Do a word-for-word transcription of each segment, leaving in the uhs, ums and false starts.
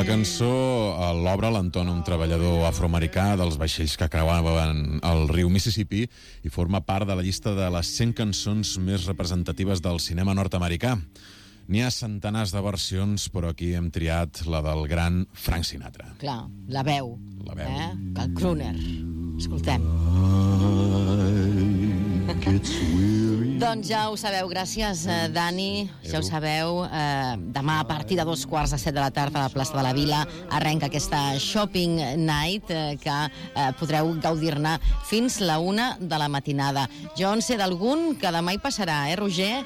La cançó l'obra l'entona un treballador afroamericà dels vaixells que creuaven el riu Mississippi i forma part de la llista de les cent cançons més representatives del cinema nord-americà. N'hi ha centenars de versions, però aquí hem triat la del gran Frank Sinatra. Clar, la veu. La veu. Eh? Que el crooner. Escoltem. Doncs ja ho sabeu, gràcies, eh, Dani. Ja ho sabeu, eh, demà a partir de dos quarts de set de la tarda a la plaça de la Vila arrenca aquesta Shopping Night eh, que eh, podreu gaudir-ne fins la una de la matinada. Jo en sé d'algun que demà hi passarà, eh, Roger?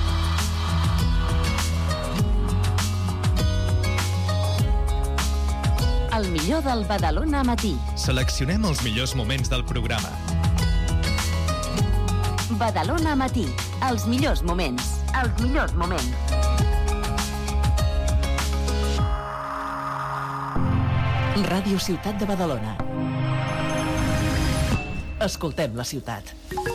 El millor del Badalona Matí. Seleccionem els millors moments del programa. Badalona Matí. Els millors moments. Els millors moments. Ràdio Ciutat de Badalona. Escoltem la ciutat.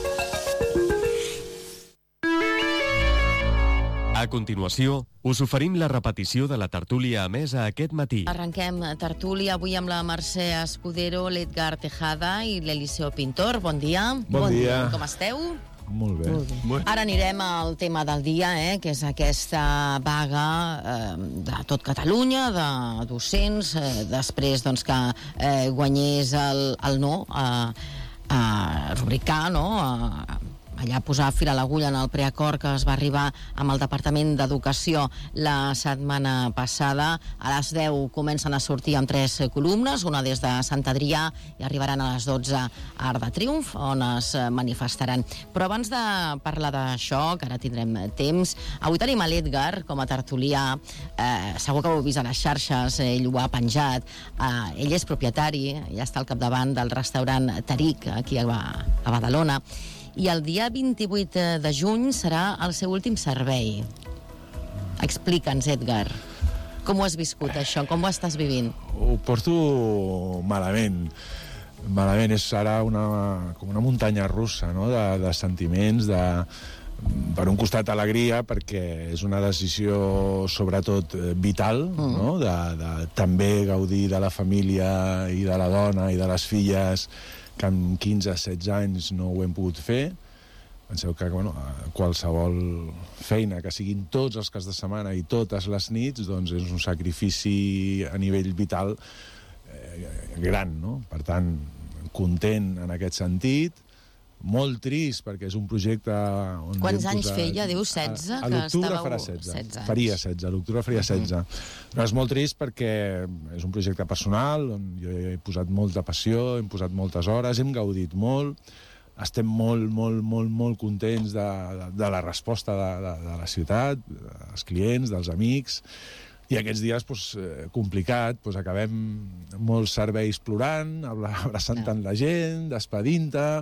A continuació, us oferim la repetició de la tertúlia emesa aquest matí. Arrenquem tertúlia avui amb la Mercè Escudero, l'Edgar Tejada i l'Eliseo Pintor. Bon dia. Bon, bon dia. Com esteu? Molt bé. Molt bé. Ara anirem al tema del dia, eh, que és aquesta vaga eh, de tot Catalunya, de docents, eh, després doncs, que eh, guanyés el, el no a, a rubricar, no?, a, allà posar fil a l'agulla en el preacord que es va arribar amb el Departament d'Educació la setmana passada. A les deu comencen a sortir amb tres columnes, una des de Sant Adrià i arribaran a les dotze a Arc de Triomf, on es manifestaran. Però abans de parlar d'això, que ara tindrem temps, avui tenim a l'Edgar com a tertulià. Eh, segur que ho heu vist a les xarxes, ell ho ha penjat. Eh, ell és propietari, ell està al capdavant del restaurant Tariq, aquí a, a Badalona. I el dia vint-i-vuit de juny serà el seu últim servei. Explica'ns, Edgar, com ho has viscut, això? Com ho estàs vivint? Ho porto malament. Malament, és ara una, com una muntanya russa, no?, de, de sentiments, de, per un costat alegria, perquè és una decisió sobretot vital, mm. no?, de, de també gaudir de la família i de la dona i de les filles, que amb quinze setze anys no ho hem pogut fer. Penseu que, bueno, qualsevol feina, que siguin tots els caps de setmana i totes les nits, doncs és un sacrifici a nivell vital eh, gran, no? Per tant, content en aquest sentit, molt trist, perquè és un projecte on... Quants anys posat... feia? Dius setze? A, a l'octubre farà setze. setze faria setze, a l'octubre faria setze. Uh-huh. Però és molt trist perquè és un projecte personal, on jo he posat molta passió, hem posat moltes hores, hem gaudit molt, estem molt, molt, molt, molt contents de, de, de la resposta de, de, de la ciutat, dels clients, dels amics, i aquests dies, doncs, complicat, doncs acabem molts serveis plorant, abraçant tant la gent, despedint-te,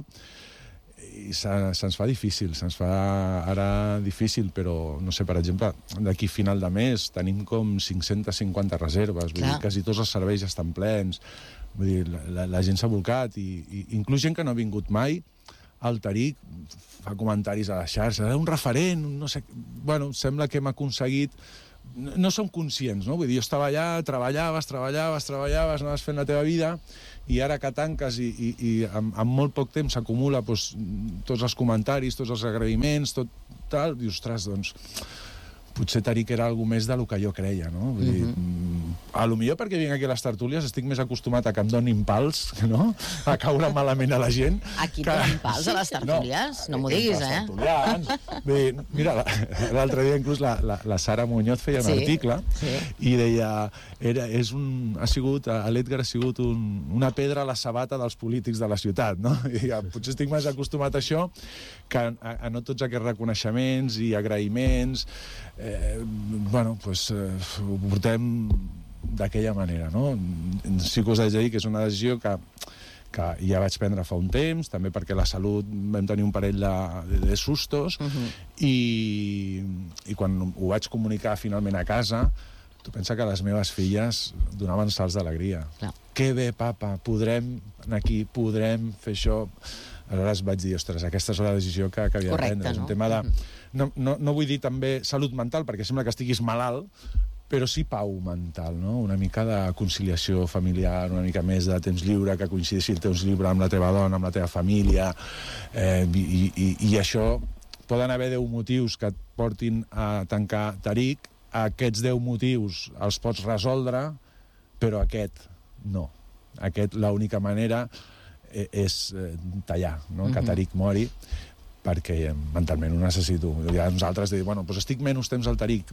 i se, se'ns fa difícil, se'ns fa ara difícil, però, no sé, per exemple, d'aquí final de mes tenim com cinc-centes cinquanta reserves, vull dir, quasi tots els serveis estan plens, vull dir, la, la gent s'ha volcat, i, i inclús gent que no ha vingut mai, el Tariq fa comentaris a la xarxa, un referent, no sé, bueno, sembla que hem aconseguit, no, no som conscients, no? Vull dir, jo estava allà, treballaves, treballaves, treballaves, anaves fent la teva vida, i ara que tanques i, i, i en, en molt poc temps s'acumula doncs, tots els comentaris, tots els agraïments, tot tal, i ostres, doncs, potser Tariq era alguna més del que jo creia, no? Vull dir, mm-hmm. a lo millor perquè vinc aquí a les tertúlies estic més acostumat a que em donin pals, no? A caure malament a la gent. Aquí que... donen pals a les tertúlies? No, no m'ho diguis, eh? Bé, mira, l'altre dia inclús la, la, la Sara Muñoz feia un sí, article sí. i deia, era, és un, ha sigut, l'Edgar ha sigut un, una pedra a la sabata dels polítics de la ciutat, no? I ja, potser estic més acostumat a això que a, a no tots aquests reconeixements i agraïments. Eh, bueno, doncs eh, ho portem d'aquella manera, no? Sí que us haig de dir que és una decisió que, que ja vaig prendre fa un temps, també perquè la salut vam tenir un parell de, de, de sustos, uh-huh. i, i quan ho vaig comunicar finalment a casa, tu pensa que les meves filles donaven salts d'alegria. No. Que bé, papa, podrem anar aquí, podrem fer això. Aleshores vaig dir, ostres, aquesta és la decisió que, que havia de prendre. És un tema de... No, no, no vull dir també salut mental, perquè sembla que estiguis malalt, però sí pau mental, no? Una mica de conciliació familiar, una mica més de temps lliure, que coincideixi el temps lliure amb la teva dona, amb la teva família, eh, i, i, i això poden haver deu motius que et portin a tancar Taric, aquests deu motius els pots resoldre, però aquest no. Aquest, l'única manera és tallar, no? Que Taric mori, perquè mentalment ho necessito. I a nosaltres dir, bueno, doncs estic menys temps al Taric.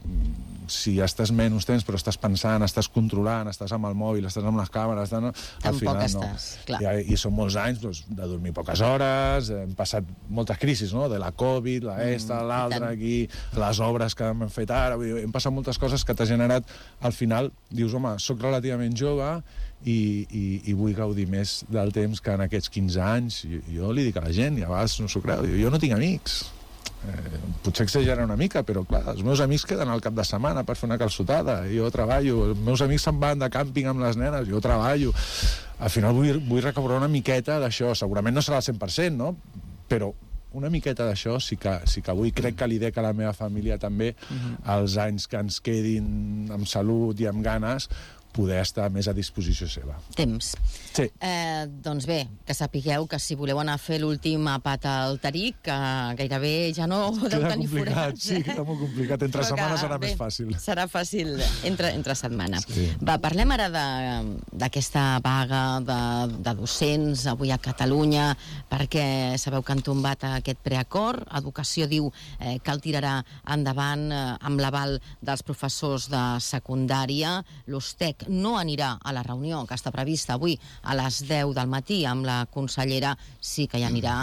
Si estàs menys temps, però estàs pensant, estàs controlant, estàs amb el mòbil, estàs amb les càmeres, no? Al final estàs, no. Clar. I, I són molts anys doncs, de dormir poques hores, hem passat moltes crisis, no? De la Covid, la esta, mm, l'altra, aquí, les obres que hem fet ara, vull dir, hem passat moltes coses que t'ha generat, al final, dius, home, soc relativament jove, I, i, i vull gaudir més del temps que en aquests quinze anys. Jo, jo li dic a la gent, i a vegades no s'ho creu, jo no tinc amics. Eh, potser exagera una mica, però clar, els meus amics queden al cap de setmana per fer una calçotada, jo treballo, els meus amics se'n van de càmping amb les nenes, jo treballo. Al final vull, vull recobrar una miqueta d'això, segurament no serà al cent per cent, no? Però una miqueta d'això sí que, sí que vull, crec que li dec a la meva família també, uh-huh. els anys que ens quedin amb salut i amb ganes, poder estar més a disposició seva. Temps. Sí. Eh, doncs bé, que sapigueu que si voleu anar a fer l'últim apat al Taric, que gairebé ja no deu tenir forats. Sí, queda molt complicat. Entre Però setmanes que, serà bé, més fàcil. Serà fàcil entre, entre setmana. Sí. Va, parlem ara d'aquesta vaga de, de docents avui a Catalunya, perquè sabeu que han tombat aquest preacord. Educació diu eh, que el tirarà endavant eh, amb l'aval dels professors de secundària. L'Ustec no anirà a la reunió que està prevista avui a les deu del matí amb la consellera, sí que hi anirà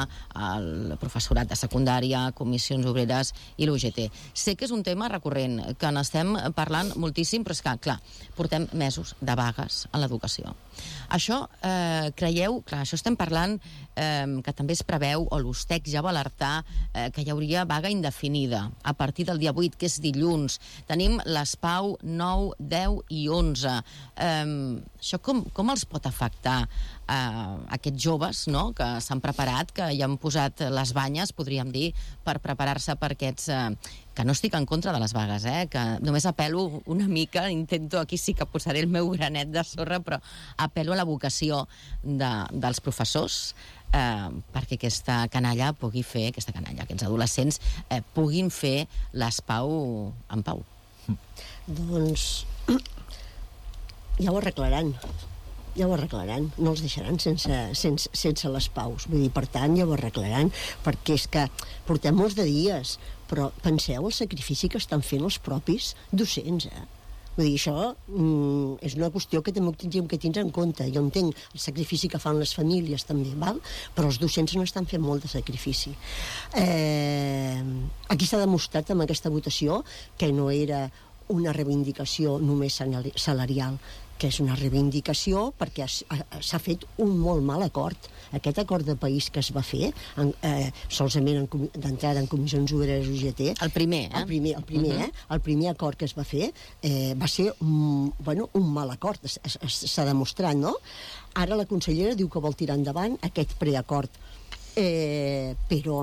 el professorat de secundària, comissions obreres i l'U G T. Sé que és un tema recurrent, que n'estem parlant moltíssim, però és que, clar, portem mesos de vagues a l'educació. Això, eh, creieu, clar, això estem parlant eh, que també es preveu, o l'Ustec ja va alertar eh, que hi hauria vaga indefinida a partir del dia vuit, que és dilluns. Tenim les PAU nou, deu i onze. Eh, això com, com els pot afectar a aquests joves, no?, que s'han preparat, que ja han posat les banyes, podríem dir, per preparar-se per aquests... Eh, que no estic en contra de les vagues, eh? Que només apel·lo una mica, intento, aquí sí que posaré el meu granet de sorra, però apel·lo a la vocació de, dels professors eh, perquè aquesta canalla pugui fer, aquesta canalla, aquests adolescents eh, puguin fer les pau en pau. Doncs ja ho arreglaran. Ja ho arreglaran, no els deixaran sense, sense, sense les paus. Vull dir, per tant, ja ho arreglaran, perquè és que portem molts de dies, però penseu el sacrifici que estan fent els propis docents, eh? Vull dir, això mm, és una qüestió que també tindríem que tindre en compte. Jo entenc el sacrifici que fan les famílies també, val? Però els docents no estan fent molt de sacrifici. Eh, aquí s'ha demostrat amb aquesta votació que no era una reivindicació només salarial, que és una reivindicació perquè s'ha fet un molt mal acord. Aquest acord de país que es va fer, en, eh, solament d'entrada en comissions obreres U G T... El primer, eh? El primer, el primer, uh-huh. eh? El primer acord que es va fer eh, va ser un, bueno, un mal acord, s'ha demostrat, no? Ara la consellera diu que vol tirar endavant aquest preacord. Eh, però,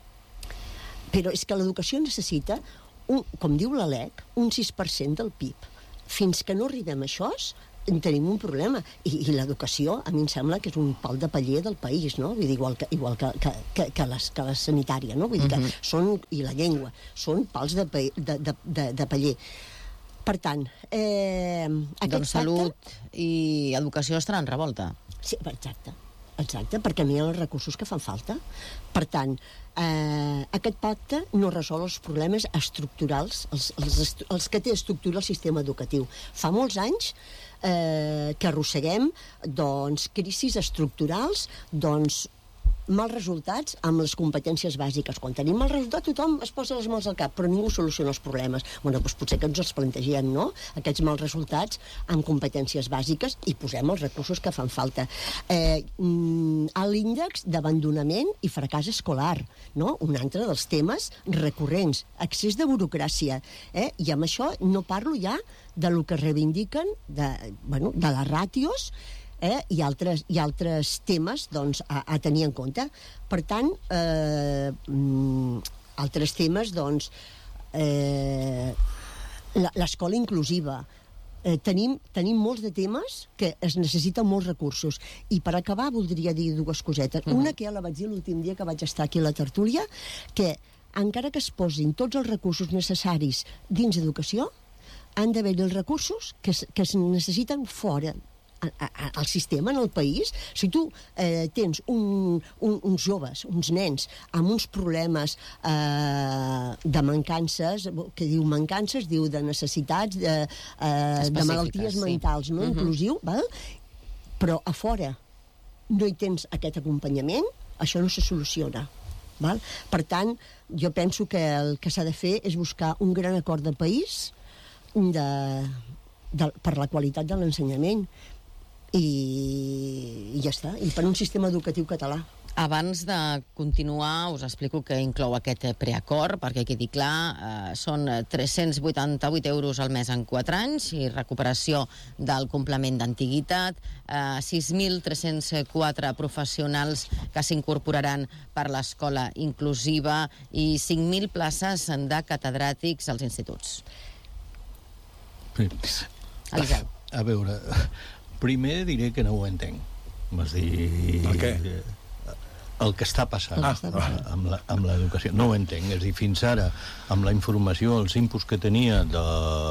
però és que l'educació necessita, un, com diu la L E C, un sis per cent del P I B. Fins que no arribem a això, tenim un problema. I, i l'educació, a mi em sembla que és un pal de paller del país, no? Vull dir, igual que, igual que, que, que, que, les, que la sanitària, no? Vull dir que uh-huh. són, i la llengua, són pals de, de, de, de, de paller. Per tant, eh, aquest doncs salut pacte... i educació estaran en revolta. Sí, exacte. Exacte, perquè no hi ha els recursos que fan falta. Per tant, eh, aquest pacte no resol els problemes estructurals, els, els, els que té estructura el sistema educatiu. Fa molts anys eh, que arrosseguem doncs, crisis estructurals, doncs, mals resultats amb les competències bàsiques. Quan tenim mal resultat, tothom es posa les mans al cap, però ningú soluciona els problemes. Bueno, doncs potser que ens els plantegem, no?, aquests mals resultats amb competències bàsiques i posem els recursos que fan falta. Eh, a l'índex d'abandonament i fracàs escolar, no?, un altre dels temes recurrents, excés de burocràcia, eh? I amb això no parlo ja de lo que reivindiquen, de, bueno, de les ràtios, Eh, i, altres, i altres temes doncs, a, a tenir en compte. Per tant, eh, mm, altres temes, doncs, eh, l'escola inclusiva. Eh, tenim, tenim molts de temes que es necessiten molts recursos. I per acabar voldria dir dues cosetes. Uh-huh. Una que ja la vaig dir l'últim dia que vaig estar aquí a la tertúlia, que encara que es posin tots els recursos necessaris dins educació, han d'haver els recursos que es, que es necessiten fora al sistema, en el país. Si tu eh, tens un, un, uns joves, uns nens, amb uns problemes eh, de mancances, que diu mancances, diu de necessitats, de, eh, de malalties sí. mentals, no? Uh-huh. Inclusiu, val? Però a fora no hi tens aquest acompanyament, això no se soluciona. Val? Per tant, jo penso que el que s'ha de fer és buscar un gran acord de país de, de, per la qualitat de l'ensenyament. I, i ja està, i per un sistema educatiu català. Abans de continuar, us explico que inclou aquest preacord, perquè quedi clar, eh, són tres-cents vuitanta-vuit euros al mes en quatre anys i recuperació del complement d'antiguitat, eh, sis mil tres-cents quatre professionals que s'incorporaran per l'escola inclusiva i cinc mil places de catedràtics als instituts. Sí. Eliseu. A veure... Primer diré que no ho entenc. Vas dir... El què? El que està passant ah, amb, la, amb l'educació. No ho entenc. És dir, fins ara, amb la informació, els inputs que tenia de,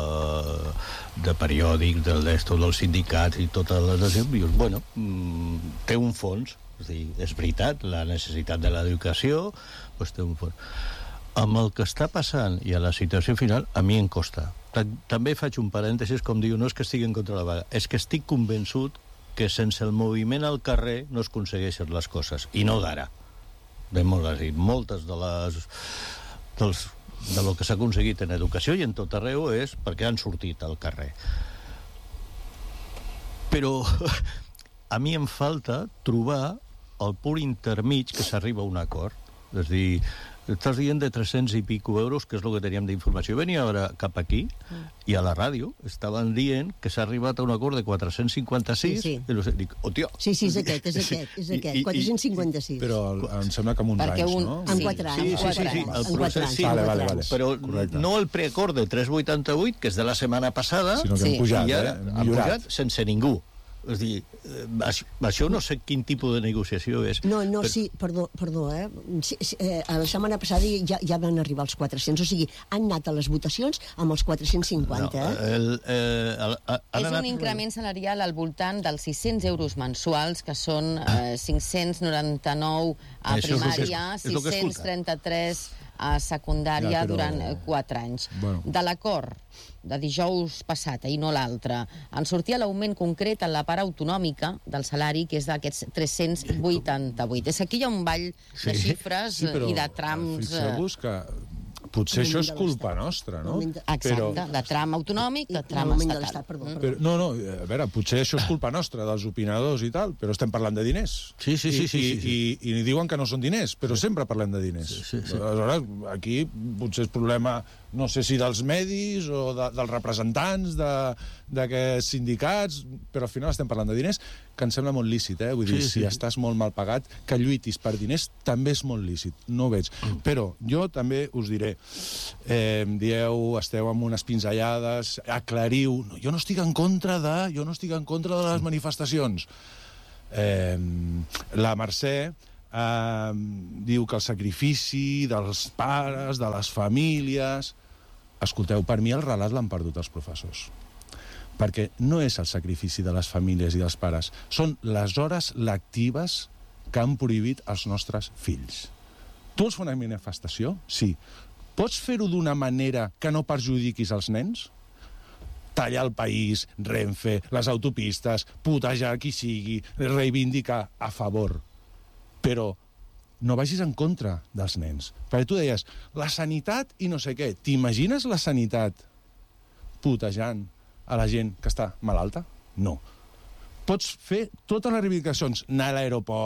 de periòdics, del d'esto, dels sindicats i totes les... Dius, bueno, té un fons. És dir, és veritat, la necessitat de l'educació, doncs té un fons. Amb el que està passant i a la situació final, a mi em costa. També faig un parèntesis, com diu, no és que estigui en contra de la vaga, és que estic convençut que sense el moviment al carrer no es aconsegueixen les coses, i no d'ara. De moltes de les... Dels, de lo que s'ha aconseguit en educació i en tot arreu és perquè han sortit al carrer. Però a mi em falta trobar el punt intermig que s'arriba a un acord. És a dir, estàs dient de tres-cents i pico euros, que és el que teníem d'informació. Venia ara cap aquí, mm. i a la ràdio estaven dient que s'ha arribat a un acord de quatre-cents cinquanta-sis, sí, sí. i los, dic, oh, tio... Sí, sí, és aquest, és aquest, és aquest, I, i, quatre-cents cinquanta-sis. Però em sembla que amb uns Perquè anys, un... no? En quatre anys. Sí, sí, sí, sí, el procés, sí. Vale, vale, vale. Però correcte. No el preacord de tres coma vuitanta-vuit, que és de la setmana passada, sinó que sí. hem pujat, i ara eh? han pujat sense ningú. És dir, això no sé quin tipus de negociació és. No, no, però... sí, perdó, perdó, eh? Sí, sí, eh? La setmana passada ja, ja van arribar els quatre-cents, o sigui, han anat a les votacions amb els quatre-cents cinquanta, no, eh? El, eh el, el, És anat... un increment salarial al voltant dels sis-cents euros mensuals, que són eh, cinc-cents noranta-nou a Això primària, és, és, és sis-cents trenta-tres a secundària, ja, però... durant quatre anys. Bueno. De l'acord de dijous passat, ahir no l'altre, en sortia l'augment concret en la part autonòmica del salari, que és d'aquests tres-cents vuitanta-vuit. És que aquí hi ha un ball sí. de xifres sí, i de trams... Fixeu-vos que potser això és culpa nostra, no? Exacte, però... de tram autonòmic, de tram estatal. Perdó, però, no, no, a veure, potser això és culpa nostra, dels opinadors i tal, però estem parlant de diners. Sí, sí, sí. I, sí, sí, sí. i, i, i diuen que no són diners, però sí. sempre parlem de diners. Sí, sí, sí. Aleshores, aquí potser és problema, no sé si dels medis o de, dels representants d'aquests sindicats, però al final estem parlant de diners, que em sembla molt lícit, eh? Vull dir, sí, sí, si sí. estàs molt mal pagat, que lluitis per diners també és molt lícit, no ho veig. Mm. Però jo també us diré, eh, dieu, esteu amb unes pinzellades, aclariu, no, jo no estic en contra de, jo no estic en contra de les manifestacions. Eh, la Mercè eh, diu que el sacrifici dels pares, de les famílies... Escolteu, per mi el relat l'han perdut els professors. Perquè no és el sacrifici de les famílies i dels pares, són les hores lectives que han prohibit als nostres fills. Tu vols fer una manifestació? Sí. Pots fer-ho d'una manera que no perjudiquis els nens? Tallar el país, Renfe, les autopistes, putejar qui sigui, reivindicar a favor. Però no vagis en contra dels nens. Perquè tu deies, la sanitat i no sé què. T'imagines la sanitat putejant a la gent que està malalta? No. Pots fer totes les reivindicacions, anar a l'aeroport,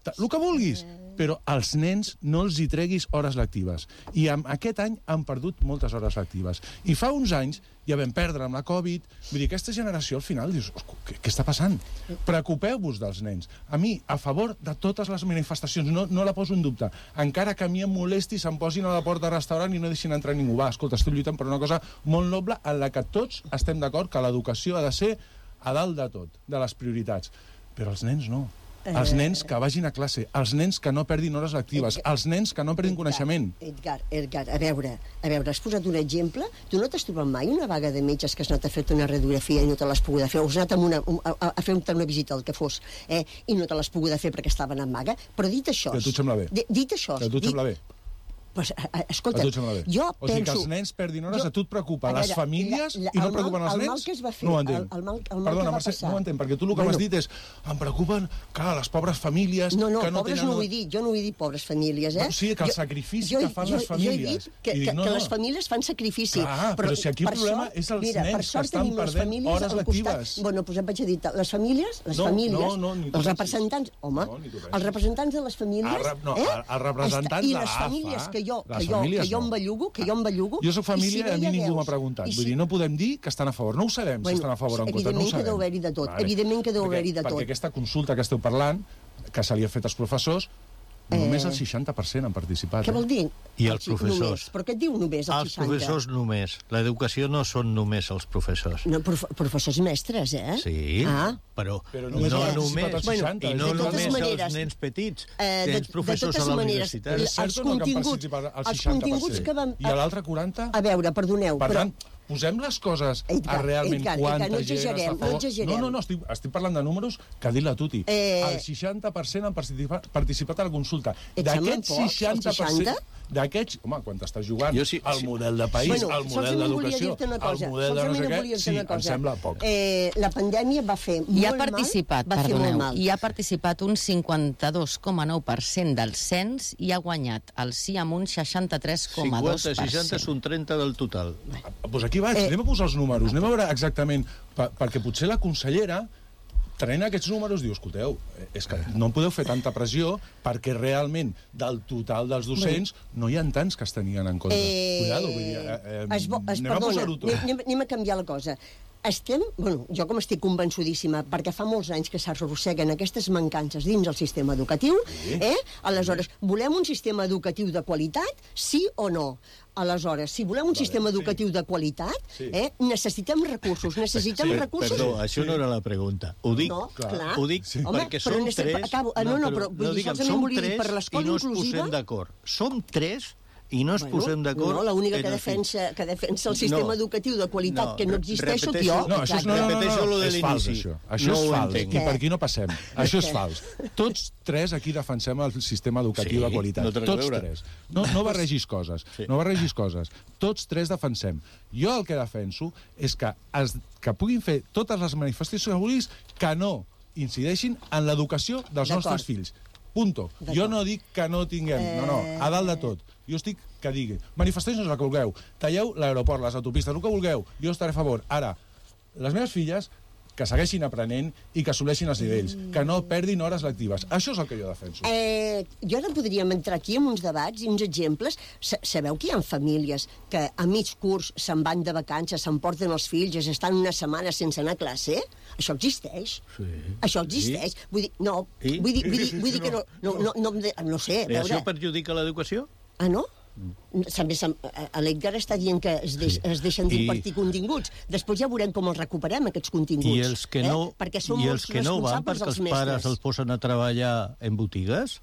el que vulguis, però als nens no els hi treguis hores lectives. I amb aquest any han perdut moltes hores lectives. I fa uns anys ja vam perdre amb la Covid. Vull dir, aquesta generació al final dius, què, què està passant? Preocupeu-vos dels nens. A mi, a favor de totes les manifestacions, no, no la poso en dubte. Encara que a mi em molesti, se'm posin a la porta del restaurant i no deixin entrar ningú. Va, escolta, estic lluitant per una cosa molt noble en la que tots estem d'acord que l'educació ha de ser a dalt de tot, de les prioritats. Però els nens no. Els nens que vagin a classe, els nens que no perdin hores lectives, els nens que no perdin coneixement. Edgar, Edgar, a veure, a veure, has posat un exemple. Tu no t'has trobat mai una vaga de metges que has anat a fer una radiografia i no te l'has pogut fer, o has anat una, a, a fer una visita, el que fos, eh, i no te l'has pogut fer perquè estaven en vaga? Però dit això... Que a tu et sembla bé. Dit això... Que a tu et sembla bé. Pues, escolta, jo penso... O sigui que els nens perdin hores, jo, a tu et preocupa a les famílies la, la, i no et preocupen els nens? El mal que es va fer... No ho entenc. El, el mal, el mal Perdona, Mercè, no ho entenc, perquè tu el que bueno, m'has dit és em preocupen, clar, les pobres famílies... No, no, que no pobres tenen... no ho he dit, jo no ho he dit pobres famílies, eh? No, sí, que el sacrifici jo, que fan jo, les famílies... Jo he dit que, dic, que, no, que no. les famílies fan sacrifici. Clar, però, però si aquí el problema sort, és els mira, nens que estan perdent hores lectives. Bueno, doncs em vaig dir, les famílies, les no, famílies, no, no, els representants... Home, els representants de les famílies... No, els representants de l'A F A... I les famílies que jo, que jo em bellugo, que jo em bellugo... Jo soc família i a mi ningú m'ha preguntat. Vull dir, no podem dir que estan a favor. No ho sabem si estan a favor o en contra. No ho sabem. Evidentment que deu haver-hi de tot. Evidentment que deu haver-hi de tot. Perquè aquesta consulta que esteu parlant, que se li ha fet als professors, només el seixanta per cent han participat. Què vol dir? I els professors. Però què et diu només el seixanta? Els professors només. L'educació no són només els professors. No, prof professors i mestres, eh? Sí, ah. però, però només no el només, el seixanta, i no només maneres, els nens petits. Eh, Tens professors a la maneres, universitat. És cert o no que han participat el seixanta per cent? Que vam... I a l'altre quaranta? A veure, perdoneu, per però... tant, posem les coses Edgar, a realment Edgar, quanta Edgar, no gent està a favor. No, no, no, no estic, estic parlant de números que ha dit la Tuti. Eh... El seixanta per cent han participat, participat a la consulta. Et sembla poc, seixanta per cent... D'aquests, home, quan t'estàs jugant sí, el sí. model de país, bueno, el model d'educació, el model de no sé què, sí, em sembla poc. Eh, la pandèmia va fer molt hi ha participat, mal, va fer molt mal. Hi ha participat un cinquanta-dos coma nou per cent del cens i ha guanyat el sí amb un seixanta-tres coma dos per cent. cinquanta seixanta és un trenta del total. Doncs aquí vaig, eh, anem a posar els números, anem a veure exactament, perquè potser la consellera traient aquests números, diu, escolteu, és que no podeu fer tanta pressió perquè realment del total dels docents no hi ha tants que es tenien en compte. Eh... Cuidado, vull dir, eh, es, es, anem a posar-ho tot. Anem, anem a canviar la cosa. Estem, bueno, jo com estic convençudíssima, perquè fa molts anys que s'arrosseguen aquestes mancances dins el sistema educatiu, sí. eh? Aleshores, volem un sistema educatiu de qualitat, sí o no? Aleshores, si volem un vale, sistema educatiu sí. de qualitat, sí. eh, necessitem recursos, necessitem sí, recursos... Perdó, això no era la pregunta. Ho dic, no, clar. Ho dic sí. perquè Home, som tres... Acabo, no, no, però, no, digue'm, som tres i no ens posem d'acord. Som tres i no ens bueno, posem d'acord... No, l'única que, defensa, que defensa el sistema no, educatiu de qualitat no, que no existeix sóc jo. No, això és, no, no, no, no, no, és fals, això. Això no és fals, i per aquí no passem. Això és fals. Tots tres aquí defensem el sistema educatiu sí, de qualitat. No Tots tres. No, no barregis coses. Sí. No barregis coses. Tots tres defensem. Jo el que defenso és que, es, que puguin fer totes les manifestacions que vulguis que no incideixin en l'educació dels nostres fills. Punto. Jo no dic que no tinguem, no, no, a dalt de tot. Jo estic que digui, manifestacions el que vulgueu, talleu l'aeroport, les autopistes, el que vulgueu, jo estaré a favor. Ara, les meves filles, que segueixin aprenent i que assoleixin els nivells, que no perdin hores lectives. Això és el que jo defenso. Eh, jo ara podríem entrar aquí en uns debats i uns exemples. Sabeu que hi ha famílies que a mig curs se'n van de vacances, s'emporten els fills i estan una setmana sense anar a classe? Això existeix. Sí. Això existeix. Sí. Vull dir, no, I? vull dir, vull dir, vull dir que no, no, no, no, no sé. I això perjudica l'educació? Ah, no? També l'Edgar està dient que es, deix, sí. es deixen d'impartir I... continguts. Després ja veurem com els recuperem, aquests continguts. I els que no, eh? perquè som i els que no van perquè els pares els posen a treballar en botigues?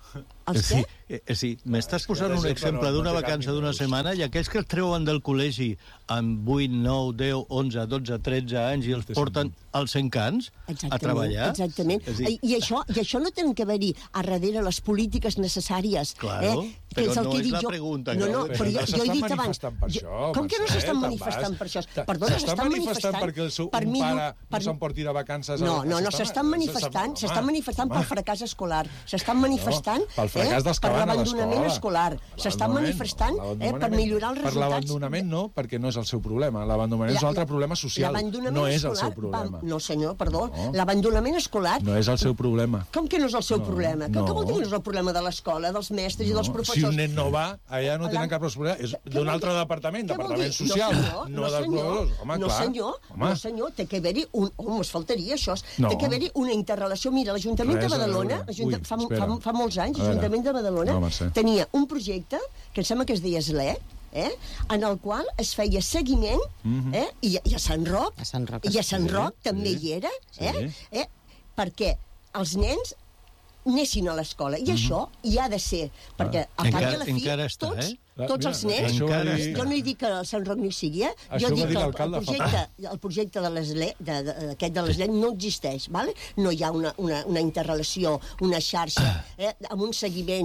Els què? Eh, sí, m'estàs posant un exemple d'una vacança d'una setmana i aquells que els treuen del col·legi amb vuit, nou, deu, onze, dotze, tretze anys i els porten als encants a treballar. Exactament. I, i, això, I això no tenen que haver-hi a darrere les polítiques necessàries. Claro, eh? però és el no que és la jo... pregunta. No, no, però jo, jo he dit abans... Per això, com que no s'estan manifestant per això? Perdona, s'estan manifestant perquè el seu un pare no s'emporti de vacances... No, no, no, s'estan manifestant, s'estan manifestant pel fracàs escolar, s'estan manifestant fracàs dels que per van a l'abandonament l'escola. escolar. S'estan manifestant eh, per millorar els per resultats. Per l'abandonament no, perquè no és el seu problema. L'abandonament és un altre problema social. No és el seu problema. Va, no, senyor, perdó. No. L'abandonament escolar... No és el seu problema. Com que no és el seu no, problema? No. Què vol dir que no és el problema de l'escola, dels mestres no. i dels professors? Si un nen no va, allà no tenen cap problema. És d'un altre departament, departament social, no, no, no dels professors. Home, no, clar. senyor, Home. no, senyor, té que haver-hi un... Home, es faltaria això. No. Té que haver-hi una interrelació. Mira, l'Ajuntament de Badalona, Ui, fa, fa, fa molts anys, l'Ajuntament de Badalona no, tenia un projecte que em sembla que es deia S L E, eh, en el qual es feia seguiment, mm-hmm. eh, i, i a Sant Roc, a Sant Roc, i a Sant Roc sí, també sí, hi era, eh, sí. eh, perquè els nens anessin a l'escola. I mm-hmm. això hi ha de ser, perquè a part de la fi, està, tots, eh? tots els nens, encara jo no hi dic que el Sant Roc no hi sigui, eh? jo dic que el, el, projecte, el projecte de l'E S L E, de, de, aquest de l'E S L E no existeix, vale? No hi ha una, una, una interrelació, una xarxa, eh? amb un seguiment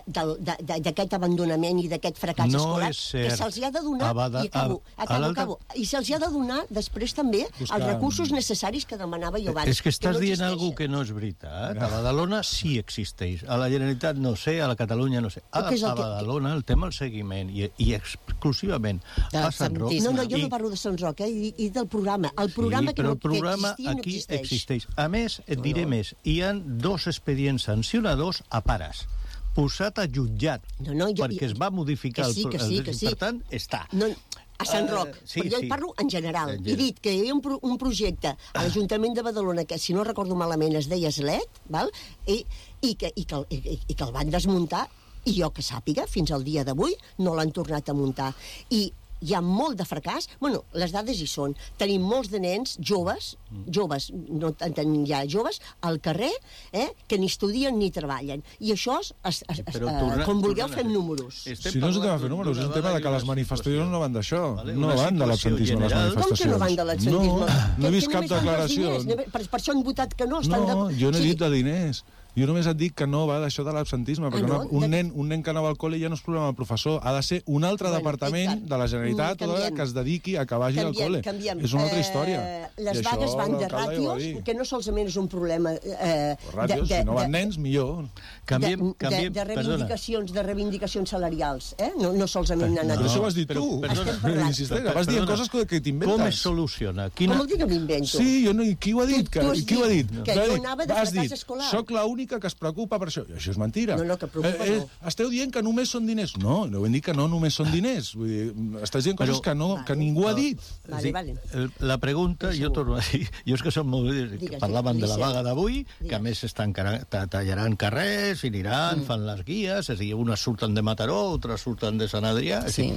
d'aquest abandonament i d'aquest fracàs no escolar, cert. que se'ls ha de donar, Bada, i acabo, a, acabo, a acabo, i se'ls ha de donar després també Buscar... els recursos necessaris que demanava jo abans. És que estàs que no dient alguna que no és veritat. A Badalona sí existeix, a la Generalitat no sé, a la Catalunya no sé. A, a Badalona el tema del seguiment i, i exclusivament a Sant Roc. No, no, jo no parlo de Sant Roc, eh? I, i del programa. El programa sí, que, no, el programa que existia aquí no existeix. existeix. A més, et diré no. més, hi ha dos expedients sancionadors a pares posat a jutjat no, no, jo, perquè es va modificar sí, el... Sí, que sí. Per tant, està. No, a Sant Roc, uh, sí, però jo sí. parlo en general. He dit que hi havia un, pro, un projecte a l'Ajuntament de Badalona que, si no recordo malament, es deia S L E T, val? I, i, que, i, que, i, i que el van desmuntar, i jo que sàpiga, fins al dia d'avui, no l'han tornat a muntar. I hi ha molt de fracàs. Bueno, les dades hi són. Tenim molts de nens joves, joves, no tant ja joves, al carrer, eh, que ni estudien ni treballen. I això, es, es, es, torna, eh, com vulgueu, torna, fem números. Si no és un tema de fer números, és un tema de que les manifestacions no van d'això. Vale, no van de l'absentisme, les manifestacions. Com que no van de l'absentisme? No, no he vist cap declaració. Per, per això han votat que no. No, de... jo no he sí. dit de diners. Jo només et dic que no va d'això de l'absentisme, perquè ah, no? un, nen, un nen que anava al col·le ja no és problema del professor, ha de ser un altre bueno, departament de la Generalitat mm, que es dediqui a que vagi canviem, al col·le. Canviem. És una altra història. Eh, les I vagues van de ràtios, que no solament és un problema... Eh, ràtios, de, de, si no van de, nens, millor. Canviem, de, canviem, de, de reivindicacions, de reivindicacions salarials, eh? No, no solament anar... No, però això ho has dit tu. Insisteix, vas dient coses que t'inventes. Com es soluciona? Quina... Com vol dir que m'invento? Sí, jo no, qui ho ha dit? Tu, tu qui ho ha dit? Que jo anava de fracàs escolar. Soc l'única que es preocupa per això. I això és mentira. No, no, que preocupa eh, eh, no. Esteu dient que només són diners. No, no hem dit que no només són diners. Vull dir, estàs dient coses Però, que, no, vale. que ningú ha dit. Vale, vale. La pregunta, jo torno a dir, jo és que som molt... Digues, parlaven de la vaga d'avui, que a més estan tallaran carrers, i aniran, mm. fan les guies, és a dir, unes surten de Mataró, altres surten de Sant Adrià. Sí.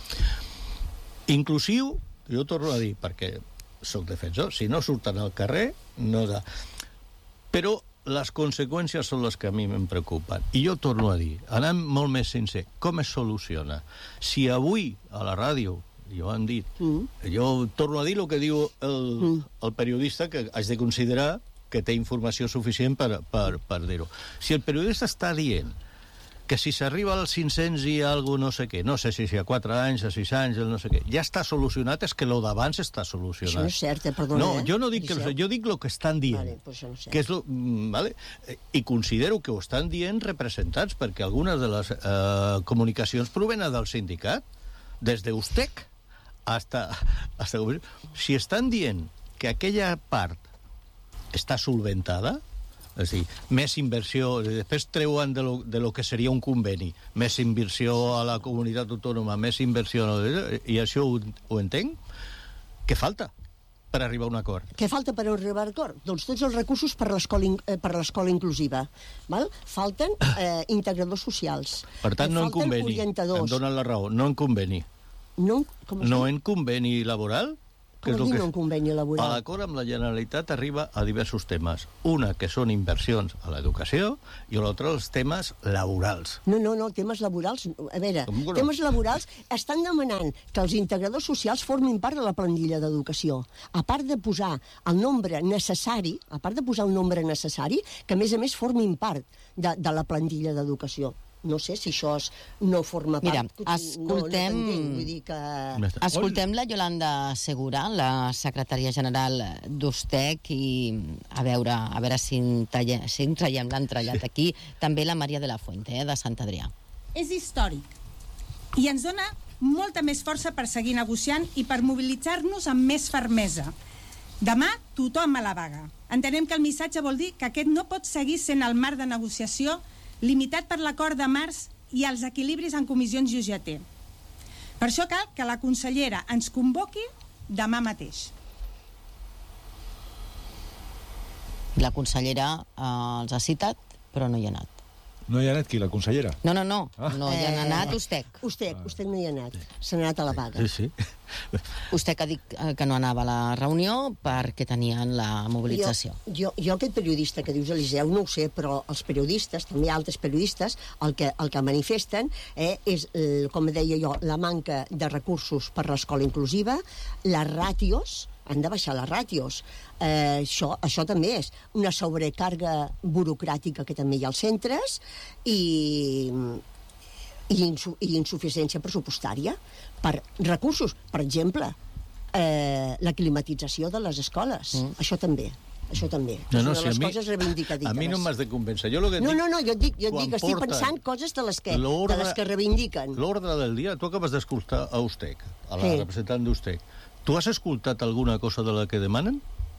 Inclusiu, jo torno a dir, perquè soc defensor, si no surten al carrer, no da. Però les conseqüències són les que a mi em preocupen. I jo torno a dir, anant molt més sincer, com es soluciona? Si avui a la ràdio, jo han dit, mm. jo torno a dir el que diu el, mm. el periodista, que haig de considerar que té informació suficient per, per, per dir-ho. Si el periodista està dient que si s'arriba als cinc-cents i algo no sé què, no sé si a quatre anys, a sis anys, el no sé què, ja està solucionat, és que lo d'abans està solucionat. Això no és cert, eh? Perdona. No, jo no dic que, jo dic el que estan dient. Vale, pues això no és cert. Que és lo, vale? I considero que ho estan dient representats, perquè algunes de les eh, comunicacions provenen del sindicat, des d'Ustec hasta, hasta... Si estan dient que aquella part està solventada, és a dir, més inversió, després treuen de lo, de lo que seria un conveni, més inversió a la comunitat autònoma, més inversió, i això ho, ho entenc, què falta per arribar a un acord? Què falta per arribar a un acord? Doncs tots els recursos per l'escola eh, per l'escola inclusiva. Val? Falten eh, integradors socials. Per tant, no en conveni, em donen la raó, no en conveni. No, com no en conveni laboral? Com dir no en conveni laboral? L'acord amb la Generalitat arriba a diversos temes. Una, que són inversions a l'educació, i l'altre, els temes laborals. No, no, no, temes laborals... A veure, temes laborals estan demanant que els integradors socials formin part de la plantilla d'educació. A part de posar el nombre necessari, a part de posar el nombre necessari, que a més a més formin part de, de la plantilla d'educació. no sé si això és, no forma part... Mira, escoltem, no, no vull dir que... escoltem la Yolanda Segura, la secretària general d'Ustec, i a veure, a veure si en, talle, si en traiem l'entrellat aquí, també la Maria de la Fuente, eh, de Sant Adrià. És històric i ens dona molta més força per seguir negociant i per mobilitzar-nos amb més fermesa. Demà tothom a la vaga. Entenem que el missatge vol dir que aquest no pot seguir sent el marc de negociació limitat per l'acord de març i els equilibris en comissions i U G T. Per això cal que la consellera ens convoqui demà mateix. La consellera eh, els ha citat, però no hi ha anat. No hi ha anat qui, la consellera? No, no, no, ah. no hi ha anat Ustec. Ustec, Ustec no hi ha anat, s'ha anat a la vaga. Sí, sí. Ustec ha dit que no anava a la reunió perquè tenien la mobilització. Jo, jo, jo aquest periodista que dius, Eliseu, no ho sé, però els periodistes, també altres periodistes, el que, el que manifesten eh, és, eh, com deia jo, la manca de recursos per l'escola inclusiva, les ràtios, han de baixar les ràtios. Eh, això, això també és una sobrecàrrega burocràtica que també hi ha als centres i, i, insu, i insuficiència pressupostària per recursos. Per exemple, eh, la climatització de les escoles. Mm. Això també. Això també. No, és no, una si de les mi, coses reivindicatives. A mi no m'has de convèncer. Jo lo que no, dic, no, no, jo et dic, jo et dic estic pensant coses de les que, de les que reivindiquen. L'ordre del dia, tu acabes d'escoltar a Ustec, a la sí. representant d'Ustec. Tu has escoltat alguna cosa de la que demanen?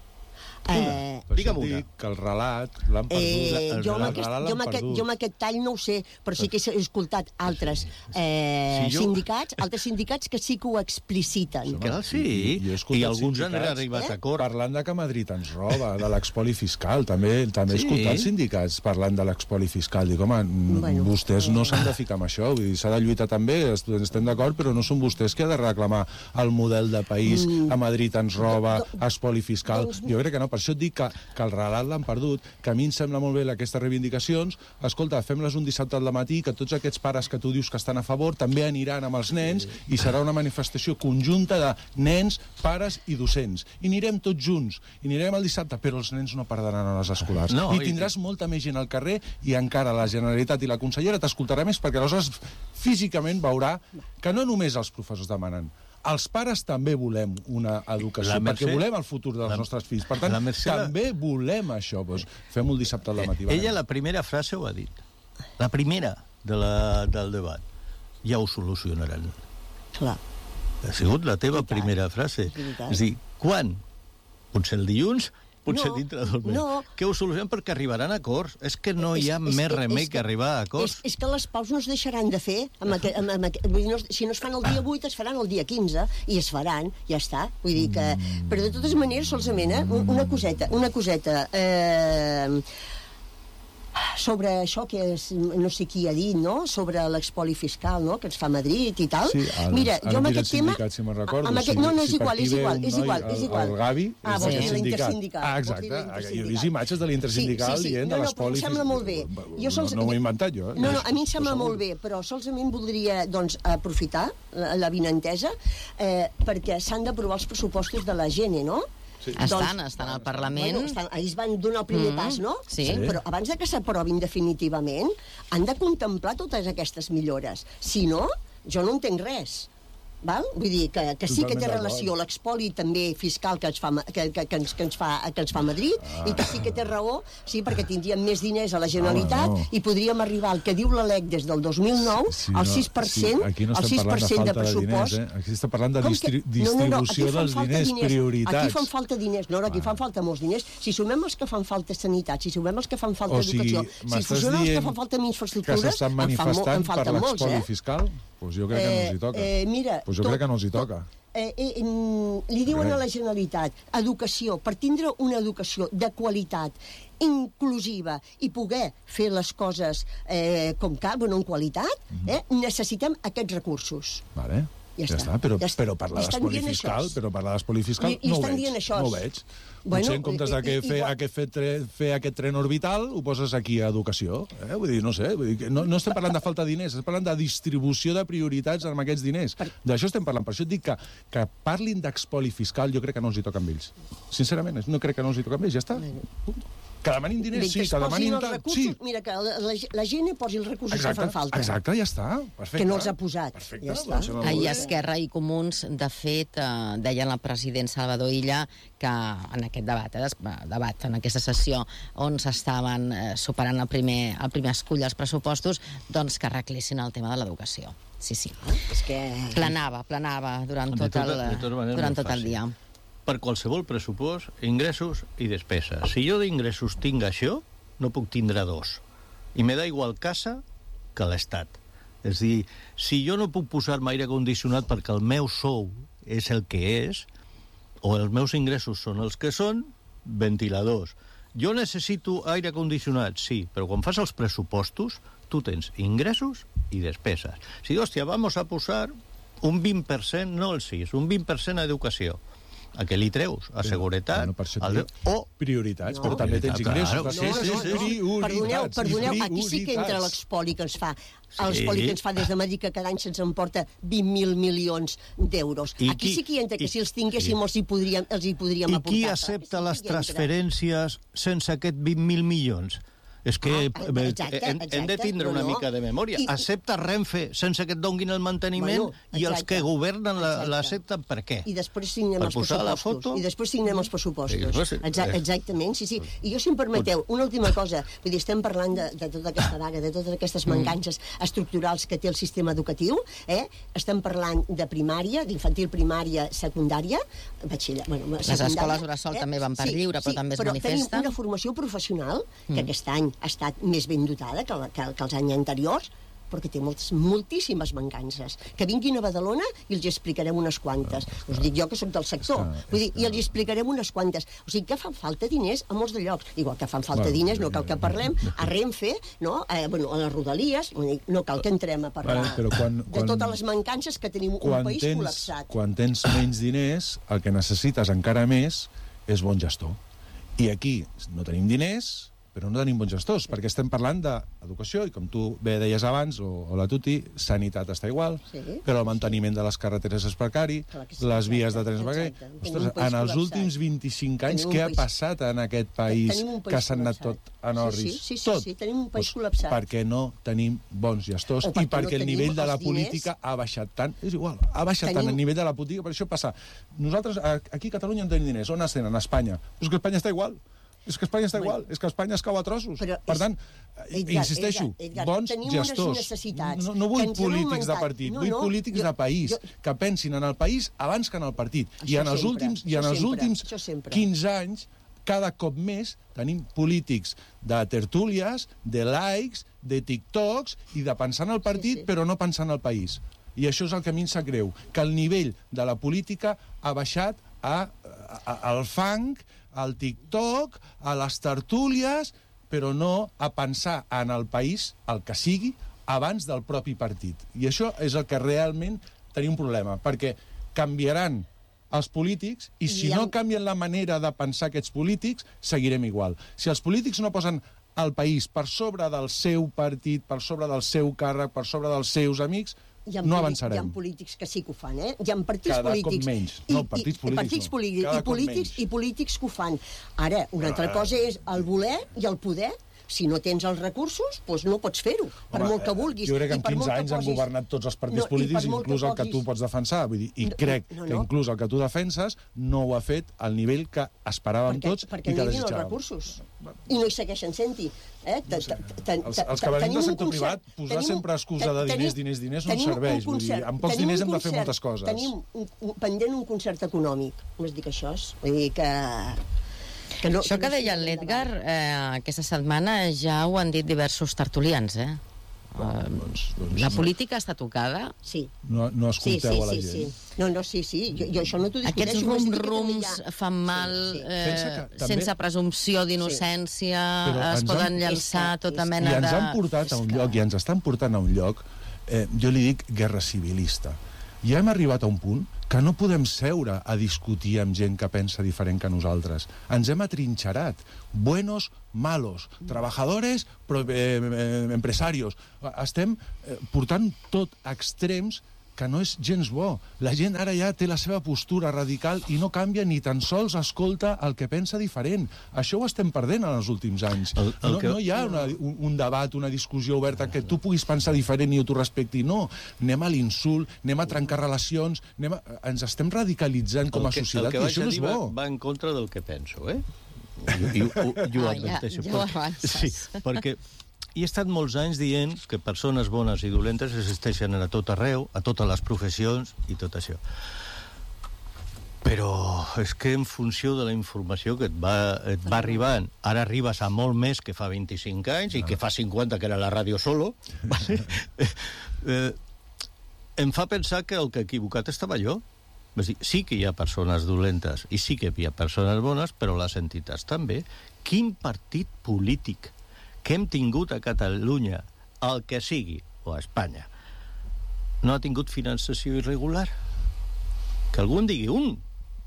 Eh, Digue'm una. Que el relat l'han perdut. Eh, el jo, amb relat, aquest, relat jo, amb aquest, jo amb aquest tall no ho sé, però sí que he escoltat altres eh, si jo... sindicats, altres sindicats que sí que ho expliciten. Clar, sí, i, i, i alguns han arribat a acord. Parlant de que Madrid ens roba, de l'expoli fiscal, també també he sí. escoltat sindicats parlant de l'expoli fiscal. Dic, home, bueno, vostès no s'han de ficar amb això, vull dir, s'ha de lluitar també, estem d'acord, però no són vostès que ha de reclamar el model de país, mm. a Madrid ens roba, espoli fiscal. Jo crec que no, per això et dic que, que el relat l'han perdut, que a mi em sembla molt bé aquestes reivindicacions. Escolta, fem-les un dissabte al matí, que tots aquests pares que tu dius que estan a favor també aniran amb els nens i serà una manifestació conjunta de nens, pares i docents. I anirem tots junts, i anirem el dissabte, però els nens no perdran a les escolars. No, I tindràs i... molta més gent al carrer i encara la Generalitat i la consellera t'escoltarà més perquè aleshores físicament veurà que no només els professors demanen, els pares també volem una educació, Mercè, perquè volem el futur dels la, nostres fills. Per tant, Mercè, també volem això. Doncs fem-ho el dissabte al matí. Ella la primera frase ho ha dit. La primera de la, del debat. Ja ho solucionaran. Clar. Ha sigut la teva primera frase. És dir, quan? Potser el dilluns? Potser no, dintre del mes. No. Que ho solucionen perquè arribaran a acords. És que no hi ha és, més és, remei és que, que arribar a acords. És, és que les paus no es deixaran de fer. Amb aquest, amb, amb aquest, vull dir, no, si no es fan el dia vuit, es faran el dia quinze, i es faran, ja està. Vull dir que... Però de totes maneres, solament, eh, una coseta, una coseta... Eh, sobre això que és, no sé qui ha dit, no? Sobre l'expoli fiscal, no? Que ens fa Madrid i tal. Sí, els, mira, jo amb aquest tema... Si me'n recordo, amb aquest, no, no, és si igual, és igual, és igual, és igual. El Gavi ah, és d'aquest sindicat. Ah, exacte. Jo he vist imatges de l'intersindical sí, sí, sí. dient no, de no, l'expoli fiscal. No, no, em sembla molt bé. Jo sols... No, no ho he inventat jo. Eh? No, no, a mi em sembla molt bé, però solament voldria, doncs, aprofitar la, la vinentesa eh, perquè s'han d'aprovar els pressupostos de la Gene, no? Sí. Estan, doncs, estan al Parlament. Bueno, estan, ahir es van donar el primer mm, pas, no? Sí. Però abans de que s'aprovin definitivament, han de contemplar totes aquestes millores. Si no, jo no entenc res. Val? Vull dir que, que sí que té relació l'expoli també fiscal que ens fa, que, que, que ens, que ens, fa, que ens fa Madrid ah. i que sí que té raó, sí, perquè tindríem més diners a la Generalitat ah, no. i podríem arribar al que diu la L E C des del dos mil nou sí, al sis per cent, sí, aquí no al sis per cent de, de pressupost. De diners, eh? Aquí estem parlant de distri que... distribució no, no, no, dels diners, diners prioritats. Aquí fan falta diners, no, aquí ah. fan falta molts diners. Si sumem els que fan falta sanitat, si sumem els que fan falta o educació, si si sumem els que fan falta infraestructures, que s'estan manifestant en falta per molts, l'expoli eh? fiscal, doncs jo crec que no els hi toca. Eh, mira, pues jo crec que no els hi toca. Eh, eh, li diuen a la Generalitat educació, per tindre una educació de qualitat inclusiva i poder fer les coses eh, com cal, bueno, en qualitat, eh, necessitem aquests recursos. Vale. Ja, ja està, està. Però, ja està. Però parlar d'espoli fiscal, però parlar d'espoli fiscal I, i no, ho veig, no ho veig. Bueno, potser en comptes de que fer, igual... fer, tre, fer aquest tren orbital ho poses aquí a educació. Eh? Vull dir, no sé, vull dir, no, no estem parlant de falta de diners, estem parlant de distribució de prioritats amb aquests diners. Per... D'això estem parlant. Per això et dic que, que parlin d'espoli fiscal jo crec que no els hi toca amb ells. Sincerament, no crec que no els hi toca amb ells, ja està. Que demanin diners, sí, que demanin... Sí. Mira, que la, la, la gent posi els recursos exacte, que fan falta. Exacte, ja està. Perfecte. Que no els ha posat. Perfecte. Ja està. Ahir Esquerra i Comuns, de fet, eh, deien el president Salvador Illa que en aquest debat, eh, debat en aquesta sessió on s'estaven eh, superant el primer, el primer escull dels pressupostos, doncs que arreglessin el tema de l'educació. Sí, sí. És que... Planava, planava durant tot el, durant tot el dia. Per qualsevol pressupost, ingressos i despeses. Si jo d'ingressos tinc això, no puc tindre dos. I me da igual casa que l'Estat. És a dir, si jo no puc posar-me aire condicionat perquè el meu sou és el que és, o els meus ingressos són els que són, ventiladors. Jo necessito aire condicionat, sí, però quan fas els pressupostos, tu tens ingressos i despeses. Si, hòstia, vamos a posar un vint per cent, no el sis, un vint per cent a educació. A què li treus? A seguretat? Bueno, o prioritats, no. Però també tens ingressos. Claro, sí, sí, sí, sí. Perdoneu, perdoneu, aquí sí que entra l'espoli que ens fa. L'espoli que ens fa des de Madrid, que cada any se'ns emporta vint mil milions d'euros. Aquí sí que hi entra, que si els tinguéssim els hi podríem, els hi podríem aportar. I qui accepta les transferències sense aquest vint mil milions? És que ah, exacte, hem, exacte, hem de tindre una no, no. mica de memòria. I, Accepta Renfe sense que et donguin el manteniment bueno, i els que governen l'accepten per què? I després signem per els pressupostos. I després signem els pressupostos. Exa exactament, sí, sí. I jo, si em permeteu, una última cosa. Vull dir, estem parlant de, de tota aquesta vaga, de totes aquestes mancances estructurals que té el sistema educatiu. Eh? Estem parlant de primària, d'infantil primària, secundària, batxiller... Bueno, les escoles bressol eh? també van per sí, lliure, però sí, també es però manifesten. Però tenim una formació professional que mm. aquest any ha estat més ben dotada que, que, que els anys anteriors, perquè té moltes, moltíssimes mancances. Que vinguin a Badalona i els explicarem unes quantes. Us dic jo que sóc del sector. Vull dir, i els explicarem unes quantes. O sigui, que fan falta diners a molts de llocs. Igual que fan falta bueno, diners, no cal que parlem, a Renfe, no? Eh, bueno, a les Rodalies, no cal que entrem a parlar vale, però quan, quan, de totes les mancances que tenim un país tens, col·lapsat. Quan tens menys diners, el que necessites encara més és bon gestor. I aquí no tenim diners, però no tenim bons gestors, perquè estem parlant d'educació, i com tu bé deies abans, o, o la Tuti, sanitat està igual, sí, però el manteniment sí. de les carreteres és precari, sí, les vies de trens és precari. Ostres, en els últims vint-i-cinc anys, què ha passat en aquest país que s'ha anat tot en orris? Sí, sí, sí, tot. sí, tenim un país col·lapsat. Perquè no tenim bons gestors i perquè el nivell de la política ha baixat tant. És igual, ha baixat tant el nivell de la política, per això passa. Nosaltres, aquí a Catalunya, no tenim diners. On es tenen? A Espanya. Però és que Espanya està igual. És que Espanya està bueno, igual, és que Espanya es cau a trossos. Per és, tant, Edgar, insisteixo, Edgar, Edgar, bons gestors. No, no vull polítics de partit, no, vull no, polítics jo, de país, jo, que pensin en el país abans que en el partit. I en els sempre, últims, i en els sempre, últims quinze anys, cada cop més, tenim polítics de tertúlies, de likes, de TikToks, i de pensar en el partit, sí, sí. però no pensar en el país. I això és el que a mi em sap greu, que el nivell de la política ha baixat a, a, a, al fang, al TikTok, a les tertúlies, però no a pensar en el país, el que sigui, abans del propi partit. I això és el que realment tenim un problema, perquè canviaran els polítics i si no canvien la manera de pensar aquests polítics, seguirem igual. Si els polítics no posen el país per sobre del seu partit, per sobre del seu càrrec, per sobre dels seus amics, no avançarem. Hi ha polítics que sí que ho fan, eh? Hi ha partits Cada polítics... cop menys. No, partits polítics, partits polítics no. I, polítics i polítics que ho fan. Ara, una altra cosa és el voler i el poder. Si no tens els recursos, doncs no pots fer-ho, per Home, molt que vulguis. Jo crec que en quinze anys posis... han governat tots els partits no, polítics, inclús el que tu pots defensar. Vull dir, I crec no, no, no. que inclús el que tu defenses no ho ha fet al nivell que esperàvem perquè, tots perquè i que desitjàvem. Perquè no hi havia els recursos. I no hi segueixen sent-hi. Eh? No sé. els, els que venim del sector privat, posar sempre excusa de diners, diners, diners, no ens serveix. Vull dir, amb pocs diners hem de fer moltes coses. Tenim un, un, pendent un concert econòmic. Només dic això. Vull dir que... Que no, Això que deia l'Edgar, eh, aquesta setmana ja ho han dit diversos tertulians, eh? Uh, doncs, doncs, la política està tocada? Sí. No, no escolteu sí, sí, a la sí, gent. Sí. No, no, sí, sí. Jo, jo això no t'ho discuteixo. Aquests rum-rums ha... fan mal, sí, sí. Eh, també... sense presumpció d'innocència, sí. es poden han... llançar tota mena de... I ens han portat a un lloc, i ens estan portant a un lloc, eh, jo li dic guerra civilista. Ja hem arribat a un punt que no podem seure a discutir amb gent que pensa diferent que nosaltres. Ens hem atrinxerat. Buenos, malos. Trabajadores, pro, eh, eh, empresarios. Estem eh, portant tot a extrems que no és gens bo. La gent ara ja té la seva postura radical i no canvia ni tan sols escolta el que pensa diferent. Això ho estem perdent en els últims anys. El, el no, que... no hi ha una, un, un debat, una discussió oberta que tu puguis pensar diferent i jo t'ho respecti. No, anem a l'insult, anem a trencar relacions, anem a... ens estem radicalitzant com a societat i això no és bo. Va, va en contra del que penso, eh? I, i, i, i ho adverteixo. Ja, ja ho avances. Sí, perquè he estat molts anys dient que persones bones i dolentes existeixen a tot arreu, a totes les professions i tot això. Però és que en funció de la informació que et va, et va arribant, ara arribes a molt més que fa vint-i-cinc anys i que fa cinquanta, que era la ràdio solo, vale? eh, em fa pensar que el que equivocat estava jo. És dir, sí que hi ha persones dolentes i sí que hi ha persones bones, però les entitats també. Quin partit polític que hem tingut a Catalunya, el que sigui, o a Espanya, no ha tingut finançació irregular? Que algú en digui un.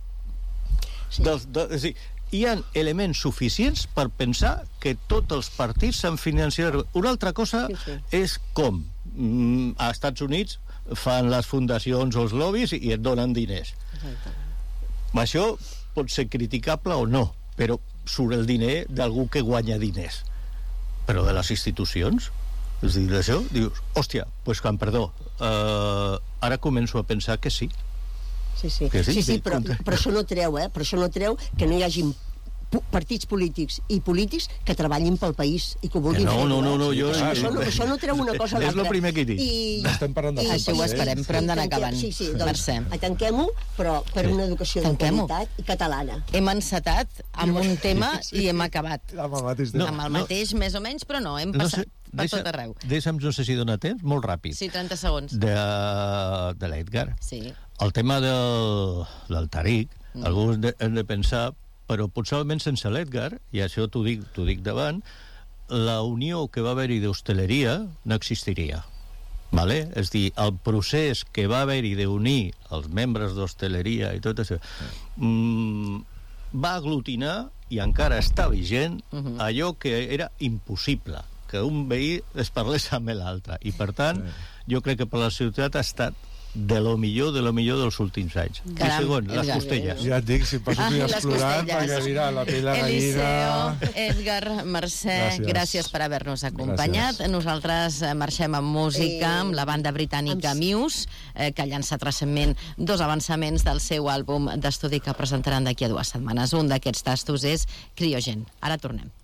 Sí. Del, de, és dir, hi ha elements suficients per pensar que tots els partits s'han financiat. Una altra cosa sí, sí. és com mm, a Estats Units fan les fundacions o els lobbies i et donen diners. Exacte. Això pot ser criticable o no, però surt el diner d'algú que guanya diners. Però de les institucions, és a dir, d'això, dius, hòstia, doncs quan, perdó, eh, ara començo a pensar que sí. Sí, sí, que sí, sí, sí però, però això no treu, eh? Però això no treu que no hi hagi partits polítics i polítics que treballin pel país i que ho vulguin no, fer. No, no, no, jo... Això, això, no, això no treu una cosa a l'altra. És el primer que he dit. I... Estem parlant de... Això ho esperem, però hem d'anar acabant. Sí, sí, doncs tanquem-ho, però per una educació de qualitat i catalana. Hem encetat amb un tema i hem acabat. Amb el mateix, amb el mateix més o menys, però no, hem passat per deixa, tot arreu. Deixa'm, no sé si dona temps, molt ràpid. Sí, trenta segons. De, de l'Edgar. Sí. El tema del, del Tariq, mm. alguns de, hem de pensar, però possiblement sense l'Edgar, i això t'ho dic, t'ho dic davant, la unió que va haver-hi d'hostaleria no existiria. Vale? És dir, el procés que va haver-hi d'unir els membres d'hostaleria i tot això mm, va aglutinar, i encara està vigent, uh-huh. allò que era impossible, que un veí es parlés amb l'altre. I, per tant, sí. jo crec que per la ciutat ha estat de lo millor, de lo millor dels últims anys. Caram, I segon, les Edgar. Costelles. Ja et dic, si passo ah, explorant, perquè mira, la pell de gallina... Eliseo, Edgar, Mercè, gràcies, gràcies per haver-nos acompanyat. Gràcies. Nosaltres marxem amb música, amb la banda britànica Muse, eh, que ha llançat recentment dos avançaments del seu àlbum d'estudi que presentaran d'aquí a dues setmanes. Un d'aquests tastos és Criogen. Ara tornem.